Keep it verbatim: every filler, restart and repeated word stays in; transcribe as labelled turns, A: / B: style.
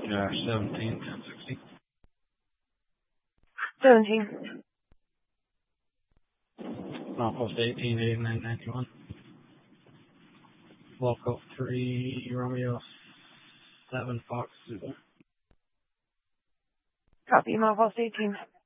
A: Dash seventeen ten sixty.
B: seventeen.
A: Outpost eighteen eighty-nine ninety-one. Local three Romeo seven Fox Zulu.
B: Copy, Malpost eighteen.